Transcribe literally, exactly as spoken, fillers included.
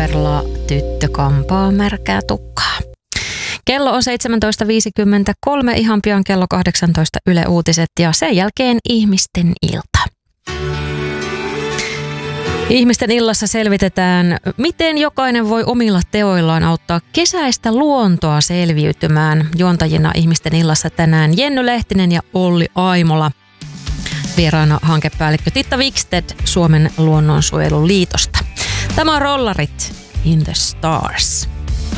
kaverilla tyttö kampaa märkää tukkaa. Kello on seitsemäntoista viisikymmentäkolme, ihan pian kello kahdeksantoista Yle Uutiset ja sen jälkeen ihmisten ilta. Ihmisten illassa selvitetään, miten jokainen voi omilla teoillaan auttaa kesäistä luontoa selviytymään. Juontajina ihmisten illassa tänään Jenny Lehtinen ja Olli Aimola. Vieraana hankepäällikkö Titta Wikstedt Suomen luonnonsuojeluliitosta. Tämä on Rollarit in the Stars.